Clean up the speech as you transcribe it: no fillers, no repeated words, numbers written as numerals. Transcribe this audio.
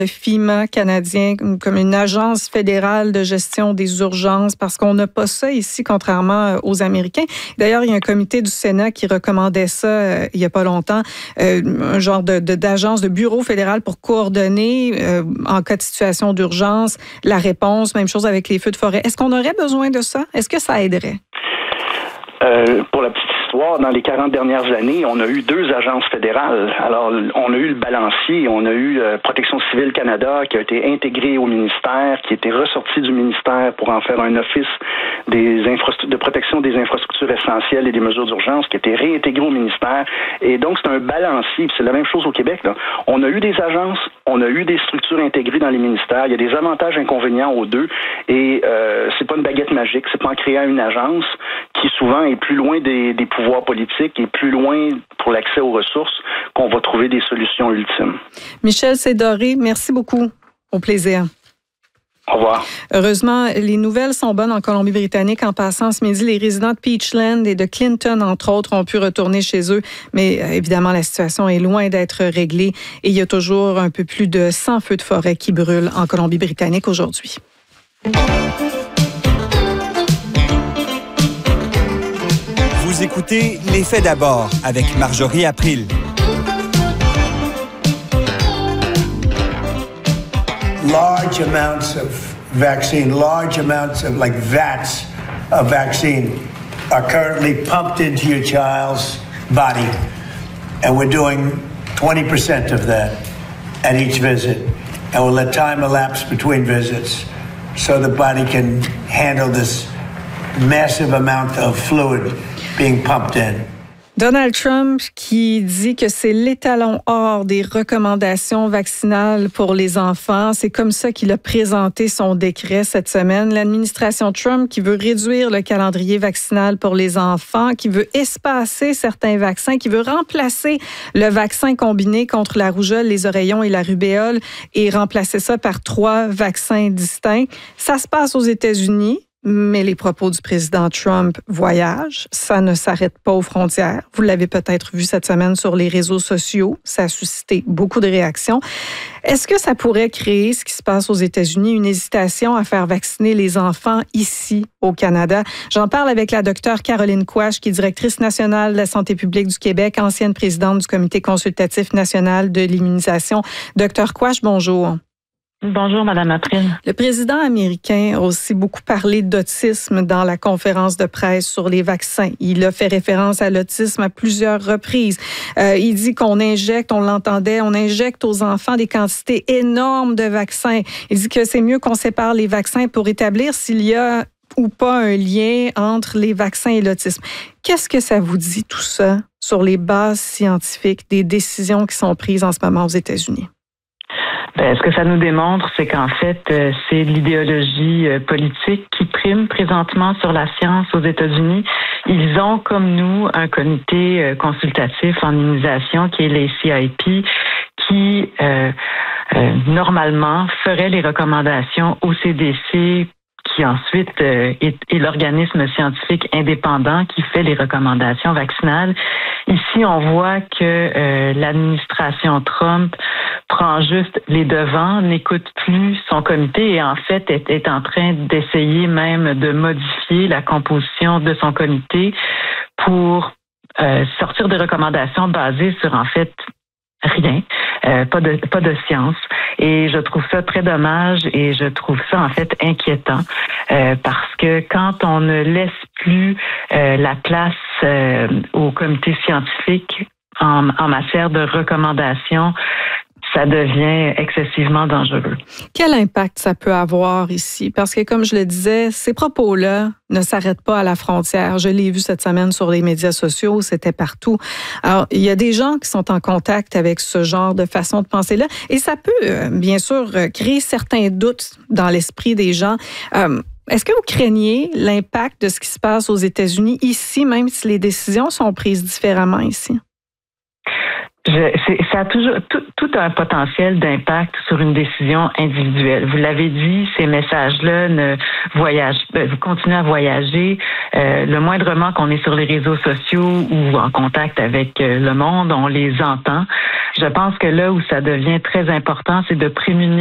Le FEMA canadien, comme une agence fédérale de gestion des urgences, parce qu'on n'a pas ça ici, contrairement aux Américains. D'ailleurs, il y a un comité du Sénat qui recommandait ça il n'y a pas longtemps, un genre d'agence, de bureau fédéral pour coordonner en cas de situation d'urgence la réponse. Même chose avec les feux de forêt. Est-ce qu'on aurait besoin de ça? Est-ce que ça aiderait? Pour la petite histoire, dans les 40 dernières années, on a eu 2 agences fédérales. Alors, on a eu le balancier, on a eu Protection civile Canada qui a été intégré au ministère, qui a été ressorti du ministère pour en faire un office de protection des infrastructures essentielles et des mesures d'urgence qui a été réintégré au ministère. Et donc, c'est un balancier. Puis c'est la même chose au Québec, là. On a eu des agences, on a eu des structures intégrées dans les ministères. Il y a des avantages et inconvénients aux deux. Et c'est pas une baguette magique. C'est pas en créant une agence qui souvent est plus loin des pouvoirs politiques et plus loin pour l'accès aux ressources qu'on va trouver des solutions ultimes. Michel Sédoré, merci beaucoup. Au plaisir. Au revoir. Heureusement, les nouvelles sont bonnes en Colombie-Britannique. En passant ce midi, les résidents de Peachland et de Clinton, entre autres, ont pu retourner chez eux. Mais évidemment, la situation est loin d'être réglée et il y a toujours un peu plus de 100 feux de forêt qui brûlent en Colombie-Britannique aujourd'hui. Vous écoutez Les Faits d'abord avec Marjorie April. Large amounts of vaccine, large amounts of like vats of vaccine are currently pumped into your child's body. And we're doing 20% of that at each visit. And we'll let time elapse between visits so the body can handle this massive amount of fluid being pumped in. Donald Trump qui dit que c'est l'étalon or des recommandations vaccinales pour les enfants. C'est comme ça qu'il a présenté son décret cette semaine. L'administration Trump qui veut réduire le calendrier vaccinal pour les enfants, qui veut espacer certains vaccins, qui veut remplacer le vaccin combiné contre la rougeole, les oreillons et la rubéole et remplacer ça par 3 vaccins distincts. Ça se passe aux États-Unis. Mais les propos du président Trump voyagent. Ça ne s'arrête pas aux frontières. Vous l'avez peut-être vu cette semaine sur les réseaux sociaux. Ça a suscité beaucoup de réactions. Est-ce que ça pourrait créer, ce qui se passe aux États-Unis, une hésitation à faire vacciner les enfants ici, au Canada? J'en parle avec la docteure Caroline Quach, qui est directrice nationale de la santé publique du Québec, ancienne présidente du Comité consultatif national de l'immunisation. Docteur Quach, bonjour. Bonjour, Madame April. Le président américain a aussi beaucoup parlé d'autisme dans la conférence de presse sur les vaccins. Il a fait référence à l'autisme à plusieurs reprises. Il dit qu'on injecte, on l'entendait, on injecte aux enfants des quantités énormes de vaccins. Il dit que c'est mieux qu'on sépare les vaccins pour établir s'il y a ou pas un lien entre les vaccins et l'autisme. Qu'est-ce que ça vous dit, tout ça, sur les bases scientifiques des décisions qui sont prises en ce moment aux États-Unis? Ce que ça nous démontre, c'est qu'en fait, c'est l'idéologie politique qui prime présentement sur la science aux États-Unis. Ils ont, comme nous, un comité consultatif en immunisation qui est l'ACIP, qui normalement ferait les recommandations au CDC, qui ensuite est l'organisme scientifique indépendant qui fait les recommandations vaccinales. Ici, on voit que l'administration Trump prend juste les devants, n'écoute plus son comité et en fait est en train d'essayer même de modifier la composition de son comité pour sortir des recommandations basées sur en fait rien, pas de science. Et je trouve ça très dommage et je trouve ça en fait inquiétant parce que quand on ne laisse plus la place au comité scientifique en matière de recommandations, ça devient excessivement dangereux. Quel impact ça peut avoir ici? Parce que, comme je le disais, ces propos-là ne s'arrêtent pas à la frontière. Je l'ai vu cette semaine sur les médias sociaux, c'était partout. Alors, il y a des gens qui sont en contact avec ce genre de façon de penser-là et ça peut, bien sûr, créer certains doutes dans l'esprit des gens. Est-ce que vous craignez l'impact de ce qui se passe aux États-Unis ici, même si les décisions sont prises différemment ici? Ça a toujours tout un potentiel d'impact sur une décision individuelle. Vous l'avez dit, ces messages-là vous continuez à voyager. Le moindrement qu'on est sur les réseaux sociaux ou en contact avec le monde, on les entend. Je pense que là où ça devient très important, c'est de prémunir